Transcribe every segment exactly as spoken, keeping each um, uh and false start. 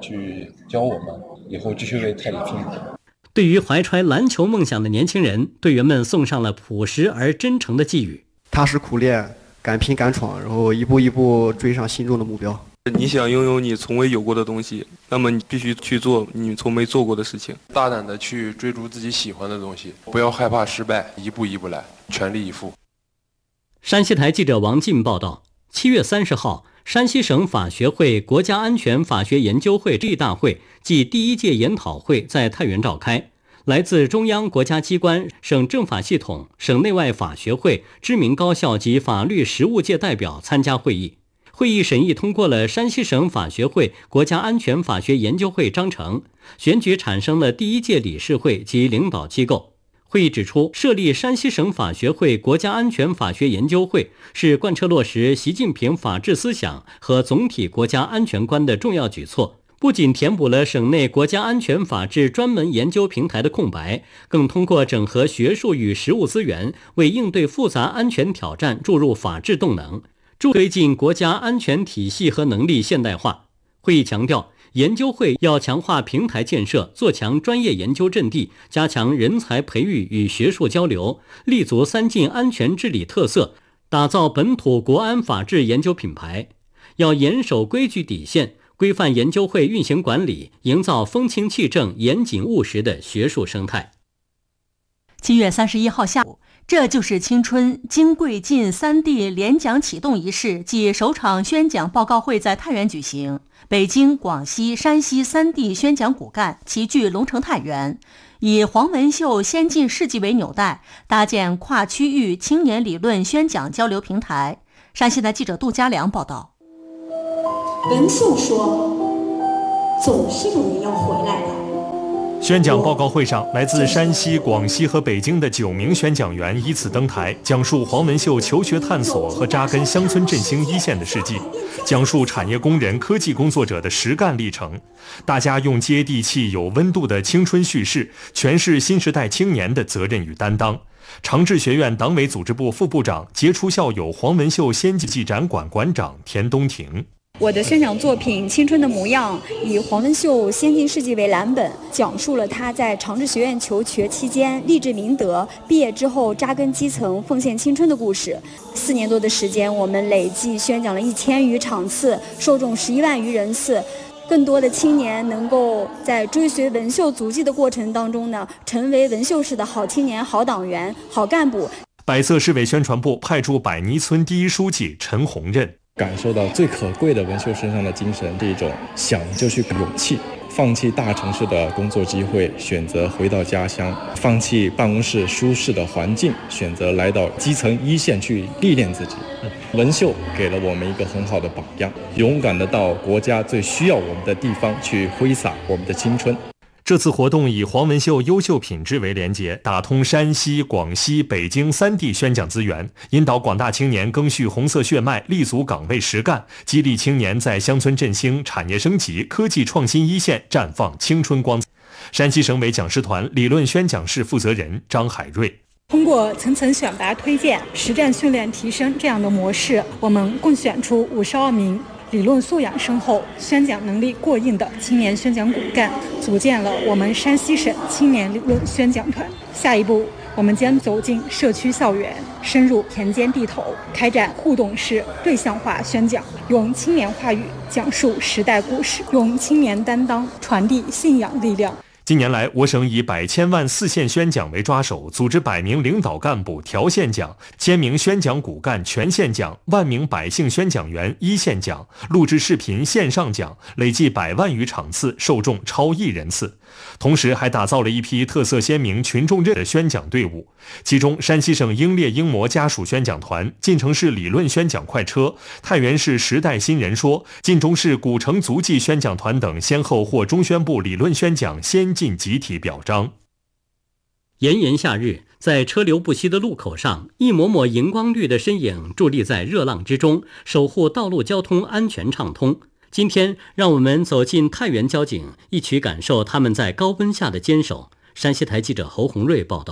去教我们，以后继续为泰里拼搏。 对于怀揣篮球梦想的年轻人，队员们送上了朴实而真诚的寄语： 踏实苦练，敢拼敢闯，然后一步一步追上心中的目标。 你想拥有你从未有过的东西，那么你必须去做你从没做过的事情， 大胆的去追逐自己喜欢的东西，不要害怕失败，一步一步来，全力以赴。 山西台记者王进报道，七月三十号，山西省法学会国家安全法学研究会例大会暨第一届研讨会在太原召开。来自中央国家机关、省政法系统、省内外法学会、知名高校及法律实务界代表参加会议。会议审议通过了山西省法学会国家安全法学研究会章程，选举产生了第一届理事会及领导机构。会议指出，设立山西省法学会国家安全法学研究会是贯彻落实习近平法治思想和总体国家安全观的重要举措，不仅填补了省内国家安全法治专门研究平台的空白，更通过整合学术与实务资源，为应对复杂安全挑战注入法治动能，助推进国家安全体系和能力现代化。会议强调，研究会要强化平台建设，做强专业研究阵地，加强人才培育与学术交流，立足三晋安全治理特色，打造本土国安法治研究品牌。要严守规矩底线，规范研究会运行管理，营造风清气正、严谨务实的学术生态。 七月三十一号下午，这就是青春金贵晋三地联讲启动仪式暨首场宣讲报告会在太原举行。北京、广西、山西三地宣讲骨干齐聚龙城太原，以黄文秀先进事迹为纽带，搭建跨区域青年理论宣讲交流平台。山西台记者杜家良报道。 文秀说，总是有人要回来的。 宣讲报告会上，来自山西、广西和北京的九名宣讲员依次登台，讲述黄文秀求学探索和扎根乡村振兴一线的事迹，讲述产业工人、科技工作者的实干历程。大家用接地气、有温度的青春叙事，诠释新时代青年的责任与担当。长治学院党委组织部副部长、杰出校友黄文秀先进展馆馆长田东庭。 我的宣讲作品《青春的模样》以黄文秀先进事迹为蓝本，讲述了他在长治学院求学期间立志明德，毕业之后扎根基层，奉献青春的故事。四年多的时间，我们累计宣讲了一千余场次，受众十一万余人次。更多的青年能够在追随文秀足迹的过程当中呢，成为文秀市的好青年、好党员、好干部。 百色市委宣传部派驻百泥村第一书记陈洪任。 感受到最可贵的文秀身上的精神，是一种想就去勇气，放弃大城市的工作机会，选择回到家乡，放弃办公室舒适的环境，选择来到基层一线去历练自己。文秀给了我们一个很好的榜样，勇敢的到国家最需要我们的地方去挥洒我们的青春。 这次活动以黄文秀优秀品质为连结，打通山西、广西、北京三地宣讲资源，引导广大青年赓续红色血脉，立足岗位实干，激励青年在乡村振兴、产业升级、科技创新一线绽放青春光彩。山西省委讲师团理论宣讲室负责人张海瑞。 通过层层选拔推荐、实战训练提升这样的模式，我们共选出五十二名理论素养深厚、宣讲能力过硬的青年宣讲骨干，组建了我们山西省青年理论宣讲团。下一步，我们将走进社区校园，深入田间地头，开展互动式对象化宣讲，用青年话语讲述时代故事，用青年担当传递信仰力量。 近年来，我省以百千万四线宣讲为抓手，组织百名领导干部调线讲，千名宣讲骨干全线讲，万名百姓宣讲员一线讲，录制视频线上讲，累计百万余场次，受众超亿人次。同时还打造了一批特色鲜明、群众热的宣讲队伍，其中山西省英烈英模家属宣讲团、晋城市理论宣讲快车、太原市时代新人说、晋中市古城足迹宣讲团等先后获中宣部理论宣讲先进集体表彰。 炎炎夏日，在车流不息的路口上，一抹抹荧光绿的身影伫立在热浪之中，守护道路交通安全畅通。今天，让我们走进太原交警，一起感受他们在高温下的坚守。山西台记者侯红瑞报道。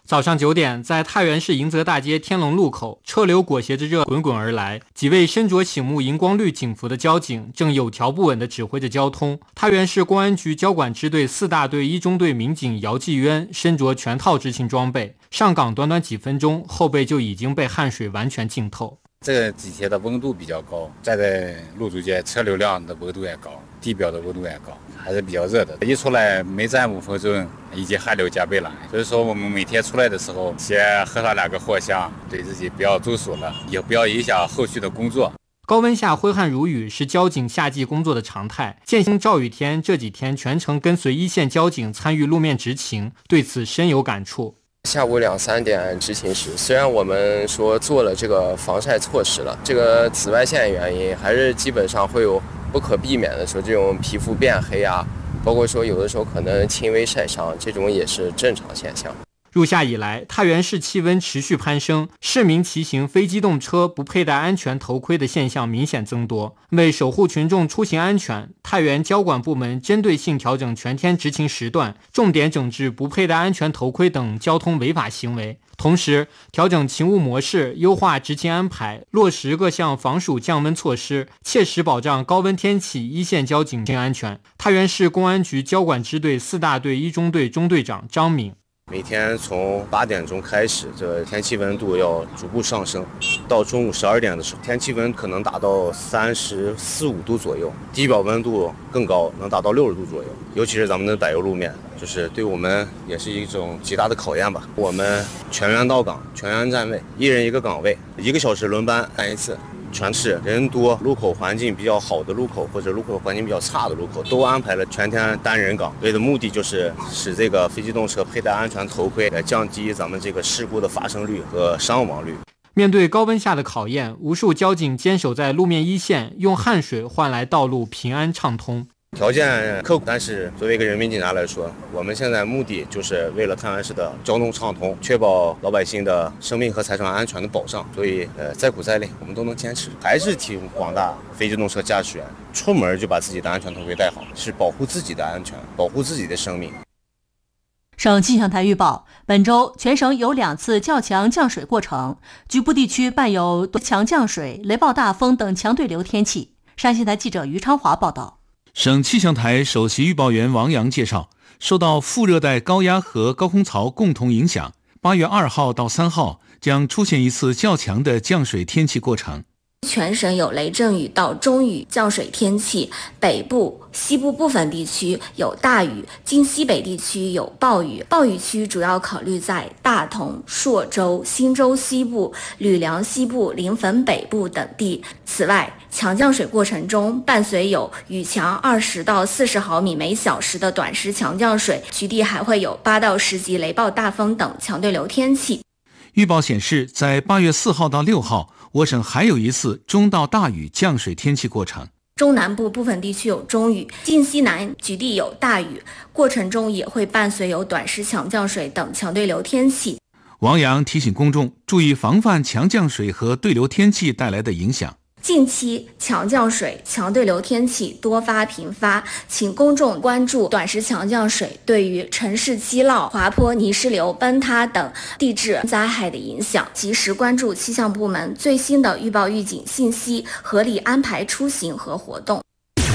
早上九点，在太原市迎泽大街天龙路口，车流裹挟着热滚滚而来，几位身着醒目荧光绿警服的交警正有条不紊地指挥着交通。太原市公安局交管支队四大队一中队民警姚继渊身着全套执勤装备，上岗短短几分钟，后背就已经被汗水完全浸透。 这几天的温度比较高，站在路中间，车流量的温度也高，地表的温度也高，还是比较热的。一出来没站五分钟，已经汗流浃背了。所以说我们每天出来的时候，先喝上两个藿香，对自己不要中暑了，也不要影响后续的工作。 高温下挥汗如雨是交警夏季工作的常态。建兴赵雨天这几天全程跟随一线交警参与路面执勤，对此深有感触。 下午两三点执勤时，虽然我们说做了这个防晒措施了，这个紫外线原因还是基本上会有不可避免的说这种皮肤变黑啊，包括说有的时候可能轻微晒伤，这种也是正常现象。 入夏以来，太原市气温持续攀升，市民骑行非机动车不佩戴安全头盔的现象明显增多。为守护群众出行安全，太原交管部门针对性调整全天执勤时段，重点整治不佩戴安全头盔等交通违法行为。同时，调整勤务模式，优化执勤安排，落实各项防暑降温措施，切实保障高温天气一线交警安全。太原市公安局交管支队四大队一中队中队长张敏。 每天从八点钟开始，这天气温度要逐步上升，到中午十二点的时候，天气温可能达到三十四五度左右，地表温度更高，能达到六十度左右。尤其是咱们的柏油路面，就是对我们也是一种极大的考验吧。我们全员到岗，全员站位，一人一个岗位，一个小时轮班干一次。全市人多、路口环境比较好的路口或者路口环境比较差的路口，都安排了全天单人岗。为的目的就是使这个非机动车佩戴安全头盔，来降低咱们这个事故的发生率和伤亡率。 面对高温下的考验，无数交警坚守在路面一线，用汗水换来道路平安畅通。 条件刻苦，但是作为一个人民警察来说，我们现在目的就是为了太原市的交通畅通，确保老百姓的生命和财产安全的保障。所以，呃，再苦再累，我们都能坚持。还是提醒广大非机动车驾驶员，出门就把自己的安全头盔戴好，是保护自己的安全，保护自己的生命。 省气象台预报，本周全省有两次较强降水过程，局部地区伴有强降水、雷暴大风等强对流天气。山西台记者于昌华报道。 省气象台首席预报员王阳介绍，受到副热带高压和高空槽共同影响，八月二号到三号将出现一次较强的降水天气过程。 全省有雷阵雨到中雨降水天气，北部、西部部分地区有大雨，京西北地区有暴雨。暴雨区主要考虑在大同、朔州、忻州西部、吕梁西部、临汾北部等地。此外，强降水过程中伴随有雨强二十到四十毫米每小时的短时强降水，局地还会有八到十级雷暴大风等强对流天气。 预报显示，在八月四号到六号，我省还有一次中到大雨降水天气过程。 中南部部分地区有中雨，晋西南局地有大雨，过程中也会伴随有短时强降水等强对流天气。 王阳提醒公众注意防范强降水和对流天气带来的影响。 近期强降水、强对流天气多发频发，请公众关注短时强降水对于城市积涝、滑坡、泥石流、崩塌等地质灾害的影响，及时关注气象部门最新的预报预警信息，合理安排出行和活动。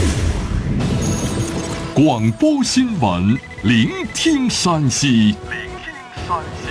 广播新闻，聆听山西。聆听山西。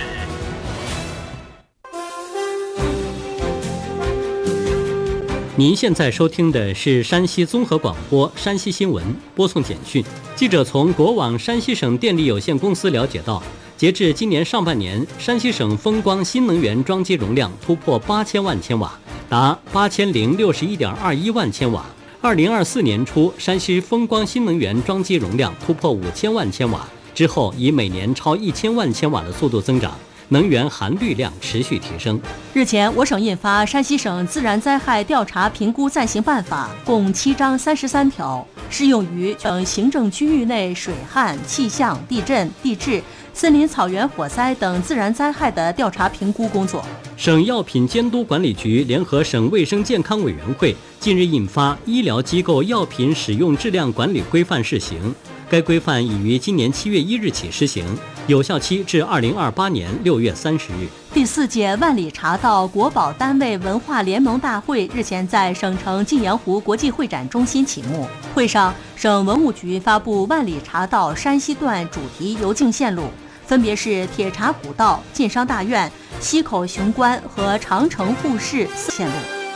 您现在收听的是山西综合广播山西新闻，播送简讯。记者从国网山西省电力有限公司了解到，截至今年上半年，山西省风光新能源装机容量突破八千万千瓦，达八千零六十一点二一万千瓦。二零二四年初，山西风光新能源装机容量突破五千万千瓦，之后以每年超一千万千瓦的速度增长。能源含氯量持续提升。 日前，我省印发《山西省自然灾害调查评估暂行办法》，共七章三十三条，适用于省行政区域内水旱、气象、地震、地质、森林草原火灾等自然灾害的调查评估工作。 省药品监督管理局联合省卫生健康委员会近日印发《医疗机构药品使用质量管理规范（试行）》，该规范已于今年七月一日起施行。 有效期至二零二八年六月三十日。 第四届万里茶道国保单位文化联盟大会日前在省城镜阳湖国际会展中心启幕。会上，省文物局发布万里茶道山西段主题游径线路，分别是铁茶古道、晋商大院、西口雄关和长城护市四线路。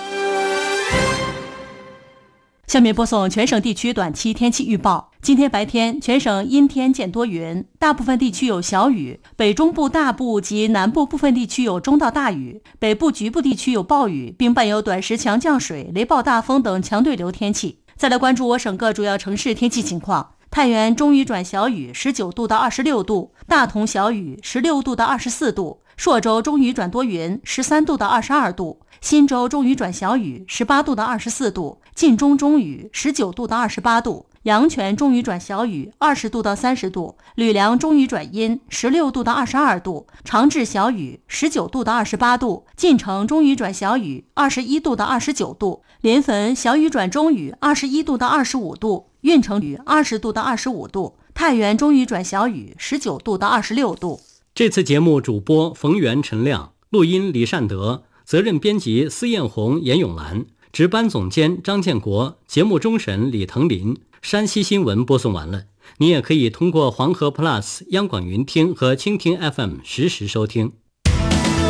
下面播送全省地区短期天气预报。今天白天全省阴天见多云，大部分地区有小雨，北中部大部及南部部分地区有中到大雨，北部局部地区有暴雨，并伴有短时强降水、雷暴大风等强对流天气。再来关注我省各主要城市天气情况。太原中雨转小雨，十九度到二十六度；大同小雨，十六度到二十四度；朔州中雨转多云，十三度到二十二度；忻州中雨转小雨，十八度到二十四度；晋中中雨，十九度到二十八度；阳泉中雨转小雨，二十度到三十度；吕梁中雨转阴，十六度到二十二度；长治小雨，十九度到二十八度；晋城中雨转小雨，二十一度到二十九度；临汾小雨转中雨，二十一度到二十五度；运城雨二十度到二十五度；太原中雨转小雨，十九度到二十六度。 这次节目主播冯源、陈亮，录音李善德，责任编辑司艳红、严永兰，值班总监张建国，节目终审李腾林。山西新闻播送完了，你也可以通过黄河 Plus、央广云听和蜻蜓 F M 实时收听。